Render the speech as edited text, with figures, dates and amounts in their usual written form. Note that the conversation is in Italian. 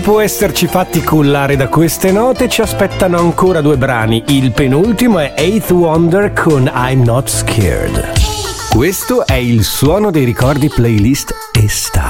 Dopo esserci fatti cullare da queste note, ci aspettano ancora 2 brani. Il penultimo è Eighth Wonder con I'm Not Scared. Questo è il suono dei ricordi playlist estate.